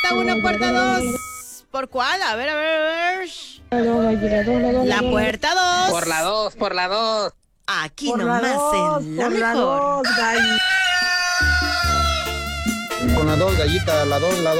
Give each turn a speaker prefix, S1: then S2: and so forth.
S1: puerta 1, puerta 2. ¿Por cuál? A ver, a ver, a ver. La puerta 2.
S2: Por la 2, por la 2.
S1: Aquí nomás en la mejor.
S3: Con la 2, gallita, la 2, la 2.